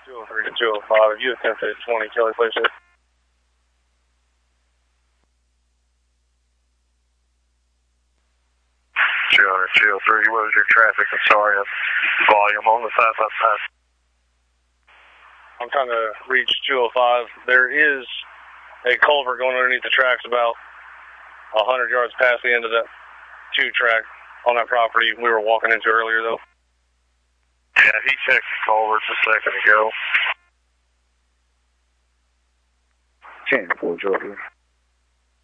203 to 205. If you attempted 20, Kelly, please. 203, what was your traffic? I'm sorry, volume on the 555. I'm trying to reach 205. There is a culvert going underneath the tracks about 100 yards past the end of that 2 track on that property we were walking into earlier, though. Yeah, he checked the culverts a second ago. 10-4, Georgia.